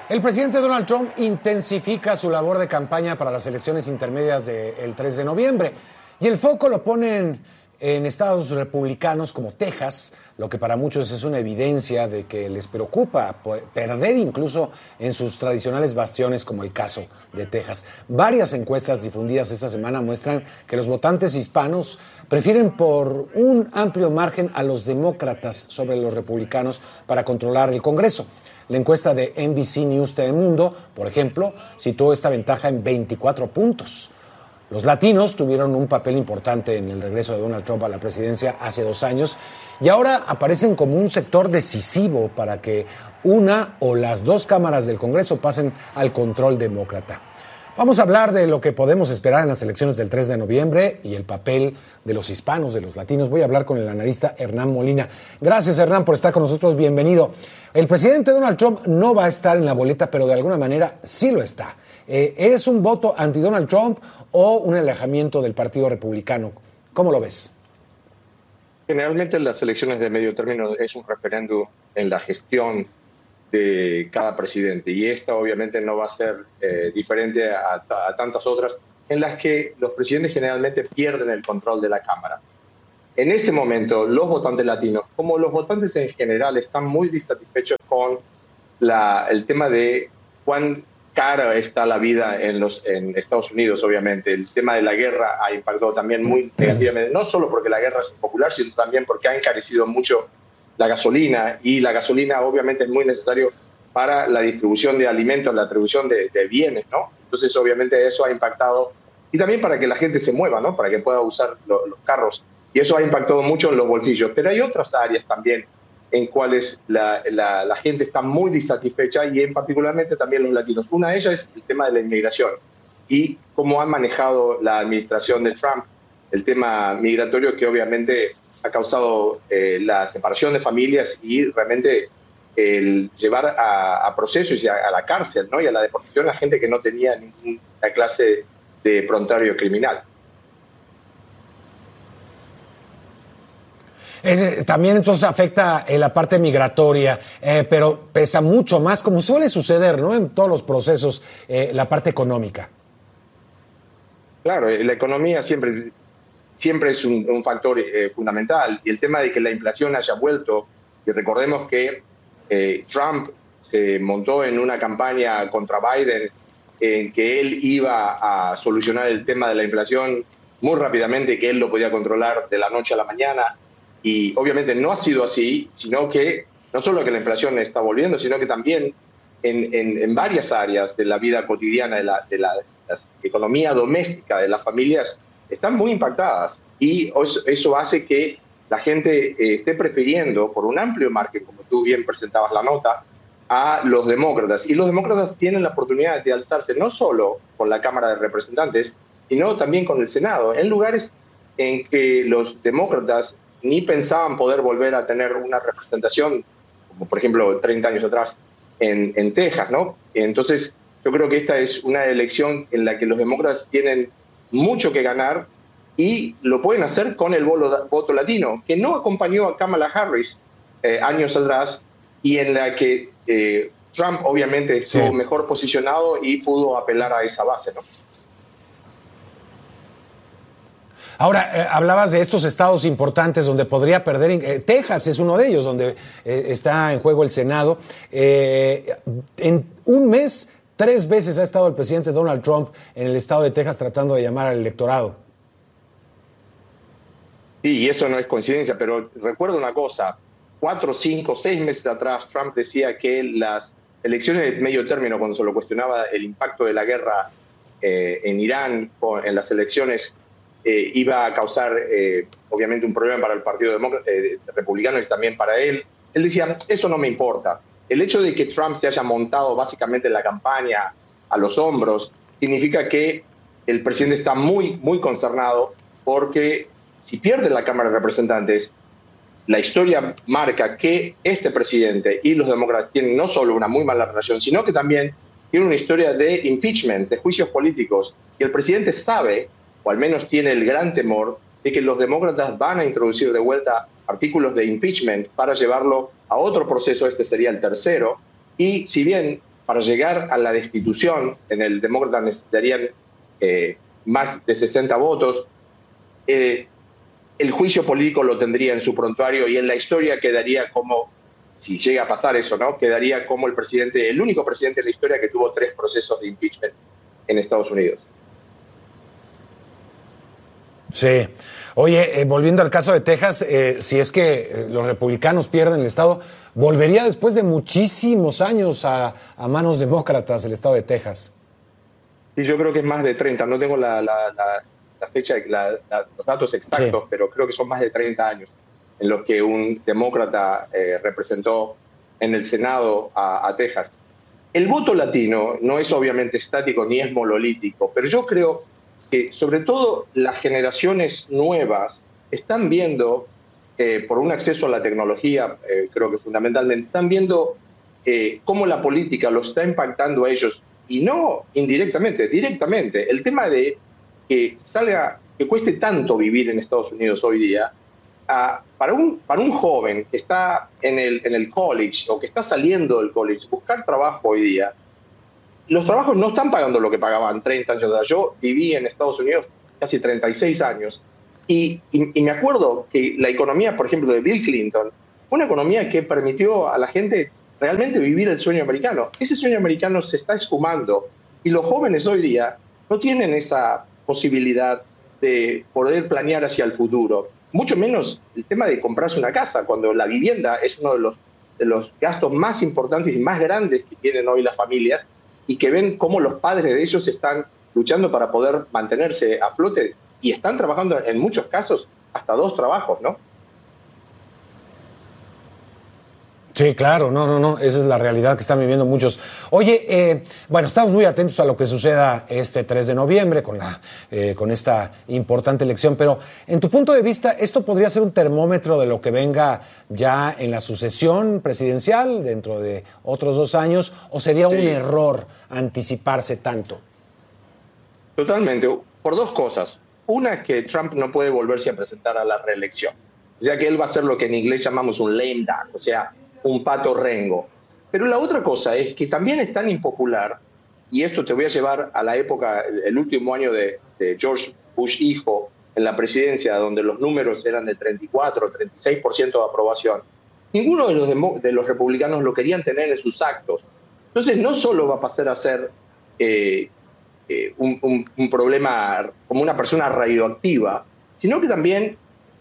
El presidente Donald Trump intensifica su labor de campaña para las elecciones intermedias del 3 de noviembre y el foco lo ponen en estados republicanos como Texas, lo que para muchos es una evidencia de que les preocupa perder incluso en sus tradicionales bastiones, como el caso de Texas. Varias encuestas difundidas esta semana muestran que los votantes hispanos prefieren por un amplio margen a los demócratas sobre los republicanos para controlar el Congreso. La encuesta de NBC News Telemundo, por ejemplo, situó esta ventaja en 24 puntos. Los latinos tuvieron un papel importante en el regreso de Donald Trump a la presidencia hace 2 años y ahora aparecen como un sector decisivo para que una o las 2 cámaras del Congreso pasen al control demócrata. Vamos a hablar de lo que podemos esperar en las elecciones del 3 de noviembre y el papel de los hispanos, de los latinos. Voy a hablar con el analista Hernán Molina. Gracias, Hernán, por estar con nosotros. Bienvenido. El presidente Donald Trump no va a estar en la boleta, pero de alguna manera sí lo está. ¿Es un voto anti-Donald Trump o un alejamiento del Partido Republicano? ¿Cómo lo ves? Generalmente las elecciones de medio término es un referéndum en la gestión de cada presidente y esta obviamente no va a ser diferente a tantas otras en las que los presidentes generalmente pierden el control de la Cámara. En este momento los votantes latinos, como los votantes en general, están muy disatisfechos con el tema de cuán cara está la vida en Estados Unidos, obviamente. El tema de la guerra ha impactado también muy negativamente, no solo porque la guerra es impopular, sino también porque ha encarecido mucho la gasolina, y la gasolina obviamente es muy necesario para la distribución de alimentos, la distribución de bienes, ¿no? Entonces obviamente eso ha impactado, y también para que la gente se mueva, ¿no? Para que pueda usar los carros, y eso ha impactado mucho en los bolsillos. Pero hay otras áreas también en cuales la gente está muy disatisfecha, y en particularmente también los latinos. Una de ellas es el tema de la inmigración y cómo ha manejado la administración de Trump el tema migratorio, que obviamente ha causado la separación de familias y realmente el llevar a procesos y a la cárcel, ¿no? Y a la deportación a gente que no tenía ninguna clase de prontuario criminal. También entonces afecta la parte migratoria, pero pesa mucho más, como suele suceder, ¿no?, en todos los procesos, la parte económica. Claro, la economía siempre es un factor fundamental, y el tema de que la inflación haya vuelto, y recordemos que Trump se montó en una campaña contra Biden en que él iba a solucionar el tema de la inflación muy rápidamente, que él lo podía controlar de la noche a la mañana, y obviamente no ha sido así, sino que no solo que la inflación está volviendo, sino que también en varias áreas de la vida cotidiana, de la economía doméstica de las familias, están muy impactadas, y eso hace que la gente esté prefiriendo por un amplio margen, como tú bien presentabas la nota, a los demócratas. Y los demócratas tienen la oportunidad de alzarse no solo con la Cámara de Representantes, sino también con el Senado, en lugares en que los demócratas ni pensaban poder volver a tener una representación, como por ejemplo 30 años atrás en Texas, ¿no? Entonces yo creo que esta es una elección en la que los demócratas tienen mucho que ganar, y lo pueden hacer con el voto latino, que no acompañó a Kamala Harris años atrás, y en la que Trump obviamente estuvo mejor posicionado y pudo apelar a esa base, ¿no? Ahora, hablabas de estos estados importantes donde podría perder. Texas es uno de ellos, donde está en juego el Senado. En un mes, 3 veces ha estado el presidente Donald Trump en el estado de Texas tratando de llamar al electorado. Sí, y eso no es coincidencia, pero recuerdo una cosa: 4, 5, 6 meses atrás Trump decía que las elecciones de medio término, cuando se lo cuestionaba el impacto de la guerra en Irán en las elecciones, iba a causar obviamente un problema para el Partido Republicano y también para él. Él decía, eso no me importa. El hecho de que Trump se haya montado básicamente la campaña a los hombros significa que el presidente está muy, muy consternado, porque si pierde la Cámara de Representantes, la historia marca que este presidente y los demócratas tienen no solo una muy mala relación, sino que también tienen una historia de impeachment, de juicios políticos. Y el presidente sabe, o al menos tiene el gran temor, de que los demócratas van a introducir de vuelta artículos de impeachment para llevarlo a otro proceso. Este sería el tercero. Y si bien para llegar a la destitución, en el demócrata necesitarían más de 60 votos. El juicio político lo tendría en su prontuario y en la historia quedaría como, si llega a pasar eso, ¿no? Quedaría como el único presidente de la historia que tuvo 3 procesos de impeachment en Estados Unidos. Sí. Oye, volviendo al caso de Texas, si es que los republicanos pierden el estado, volvería después de muchísimos años a manos demócratas el estado de Texas. Sí, yo creo que es más de 30, no tengo la fecha, los datos exactos, sí, pero creo que son más de 30 años en los que un demócrata representó en el Senado a Texas. El voto latino no es obviamente estático ni es monolítico, pero yo creo que sobre todo las generaciones nuevas están viendo, por un acceso a la tecnología, creo que fundamentalmente, están viendo cómo la política lo está impactando a ellos, y no indirectamente, directamente. El tema de que cueste tanto vivir en Estados Unidos hoy día, para un joven que está en el college o que está saliendo del college, buscar trabajo hoy día, los trabajos no están pagando lo que pagaban 30 años atrás. Yo viví en Estados Unidos casi 36 años y me acuerdo que la economía, por ejemplo, de Bill Clinton, fue una economía que permitió a la gente realmente vivir el sueño americano. Ese sueño americano se está esfumando y los jóvenes hoy día no tienen esa posibilidad de poder planear hacia el futuro. Mucho menos el tema de comprarse una casa, cuando la vivienda es uno de los gastos más importantes y más grandes que tienen hoy las familias, y que ven cómo los padres de ellos están luchando para poder mantenerse a flote y están trabajando en muchos casos hasta 2 trabajos, ¿no? Sí, claro, no, esa es la realidad que están viviendo muchos. Oye, bueno, estamos muy atentos a lo que suceda este 3 de noviembre con esta importante elección, pero en tu punto de vista, ¿esto podría ser un termómetro de lo que venga ya en la sucesión presidencial dentro de otros 2 años, o sería un error anticiparse tanto? Totalmente, por 2 cosas. Una es que Trump no puede volverse a presentar a la reelección, o sea que él va a ser lo que en inglés llamamos un lame duck, o sea, un pato rengo. Pero la otra cosa es que también es tan impopular, y esto te voy a llevar a la época, el último año de George Bush hijo en la presidencia, donde los números eran de 34 o 36% de aprobación. Ninguno de los republicanos lo querían tener en sus actos. Entonces no solo va a pasar a ser un problema como una persona radioactiva, sino que también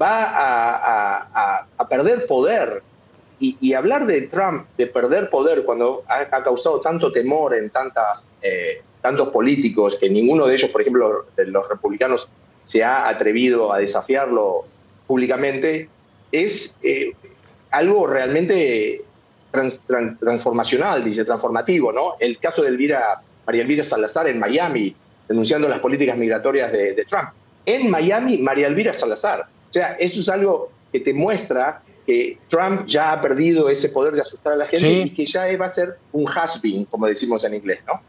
va a perder poder. Y hablar de Trump, de perder poder, cuando ha causado tanto temor en tantos políticos, que ninguno de ellos, por ejemplo, de los republicanos, se ha atrevido a desafiarlo públicamente, es algo realmente transformacional, transformativo, ¿no? El caso de María Elvira Salazar en Miami, denunciando las políticas migratorias de Trump. En Miami, María Elvira Salazar. O sea, eso es algo que te muestra que Trump ya ha perdido ese poder de asustar a la gente, sí, y que ya va a ser un has-been, como decimos en inglés, ¿no?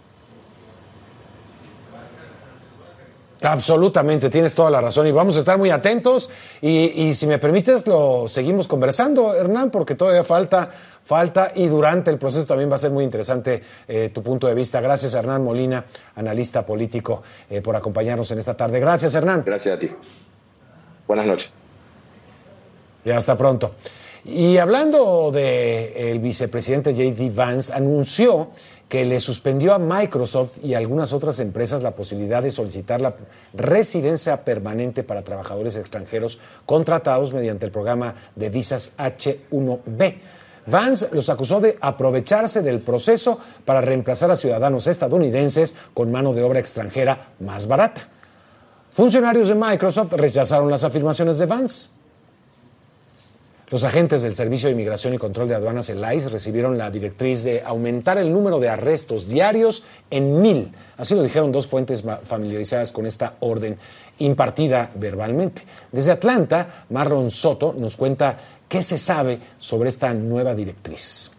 Absolutamente, tienes toda la razón y vamos a estar muy atentos y si me permites lo seguimos conversando, Hernán, porque todavía falta y durante el proceso también va a ser muy interesante tu punto de vista. Gracias, Hernán Molina, analista político, por acompañarnos en esta tarde. Gracias, Hernán. Gracias a ti. Buenas noches. Ya hasta pronto. Y hablando del vicepresidente J.D. Vance, anunció que le suspendió a Microsoft y a algunas otras empresas la posibilidad de solicitar la residencia permanente para trabajadores extranjeros contratados mediante el programa de visas H-1B. Vance los acusó de aprovecharse del proceso para reemplazar a ciudadanos estadounidenses con mano de obra extranjera más barata. Funcionarios de Microsoft rechazaron las afirmaciones de Vance. Los agentes del Servicio de Inmigración y Control de Aduanas, el ICE, recibieron la directriz de aumentar el número de arrestos diarios en 1,000. Así lo dijeron 2 fuentes familiarizadas con esta orden impartida verbalmente. Desde Atlanta, Marlon Soto nos cuenta qué se sabe sobre esta nueva directriz.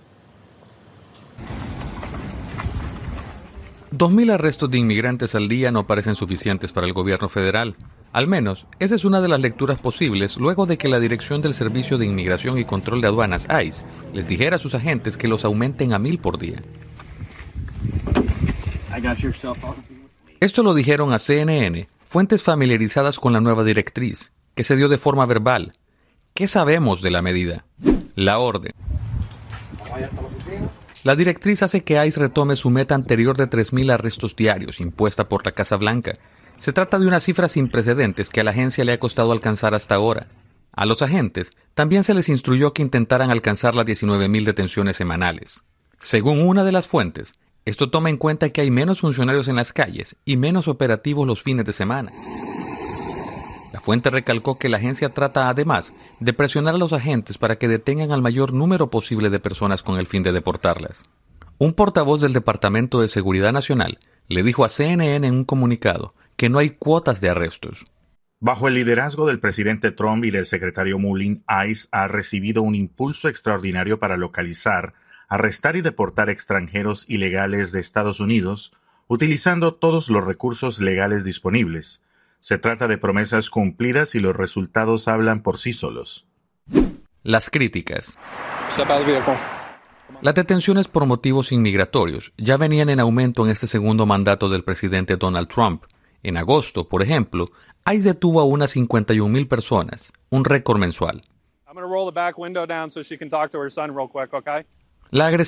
2,000 arrestos de inmigrantes al día no parecen suficientes para el gobierno federal. Al menos, esa es una de las lecturas posibles luego de que la Dirección del Servicio de Inmigración y Control de Aduanas, ICE, les dijera a sus agentes que los aumenten a 1,000 por día. Esto lo dijeron a CNN fuentes familiarizadas con la nueva directriz, que se dio de forma verbal. ¿Qué sabemos de la medida? La orden. La directriz hace que ICE retome su meta anterior de 3.000 arrestos diarios, impuesta por la Casa Blanca. Se trata de una cifra sin precedentes que a la agencia le ha costado alcanzar hasta ahora. A los agentes también se les instruyó que intentaran alcanzar las 19.000 detenciones semanales. Según una de las fuentes, esto toma en cuenta que hay menos funcionarios en las calles y menos operativos los fines de semana. La fuente recalcó que la agencia trata además de presionar a los agentes para que detengan al mayor número posible de personas con el fin de deportarlas. Un portavoz del Departamento de Seguridad Nacional le dijo a CNN en un comunicado que no hay cuotas de arrestos. Bajo el liderazgo del presidente Trump y del secretario Mullin, ICE ha recibido un impulso extraordinario para localizar, arrestar y deportar extranjeros ilegales de Estados Unidos, utilizando todos los recursos legales disponibles. Se trata de promesas cumplidas y los resultados hablan por sí solos. Las críticas. Las detenciones por motivos inmigratorios ya venían en aumento en este segundo mandato del presidente Donald Trump. En agosto, por ejemplo, ICE detuvo a unas 51,000 personas, un récord mensual. La agresión